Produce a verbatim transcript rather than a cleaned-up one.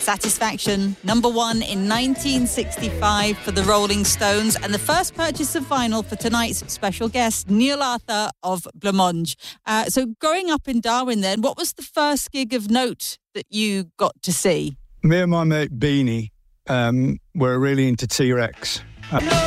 Satisfaction, number one in nineteen sixty-five for the Rolling Stones, and the first purchase of vinyl for tonight's special guest, Neil Arthur of Blancmange. Uh, so growing up in Darwin then, what was the first gig of note that you got to see? Me and my mate Beanie um, were really into T-Rex. Uh,